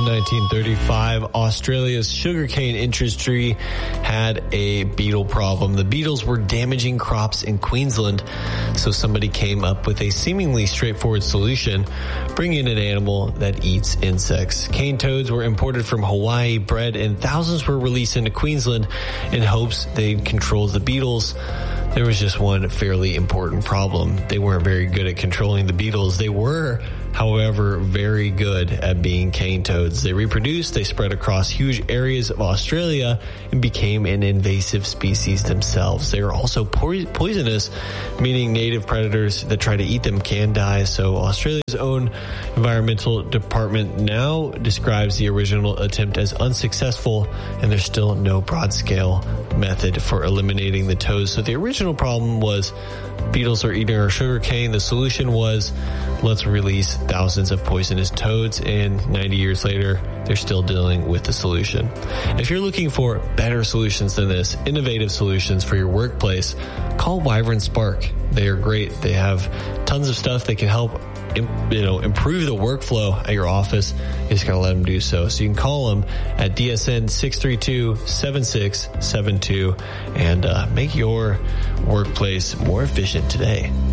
In 1935, Australia's sugarcane industry had a beetle problem. The beetles were damaging crops in Queensland, so somebody came up with a seemingly straightforward solution: bring in an animal that eats insects. Cane toads were imported from Hawaii, bred, and thousands were released into Queensland in hopes they'd control the beetles. There was just one fairly important problem. They weren't very good at controlling the beetles. They were, however, very good at being cane toads. They reproduced, they spread across huge areas of Australia, and became an invasive species themselves. They are also poisonous, meaning native predators that try to eat them can die. So Australia's own environmental department now describes the original attempt as unsuccessful, and there's still no broad-scale method for eliminating the toads. So the original problem was beetles are eating our sugar cane. The solution was, let's release thousands of poisonous toads, and 90 years later, they're still dealing with the solution. If you're looking for better solutions than this, innovative solutions for your workplace, call Wyvern Spark. They are great. They have tons of stuff that can help improve the workflow at your office. You just gotta let them do so. So you can call them at DSN 632-7672 and make your workplace more efficient today.